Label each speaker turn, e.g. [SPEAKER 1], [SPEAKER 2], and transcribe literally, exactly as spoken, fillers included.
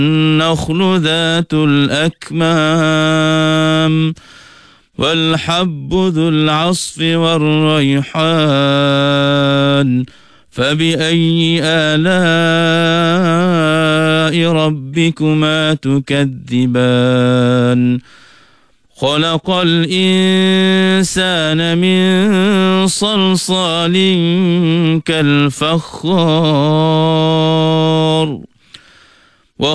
[SPEAKER 1] النخل ذات الأكمام والحب ذو العصف والريحان فبأي آلاء ربكما تكذبان خلق الإنسان من صلصال كالفخار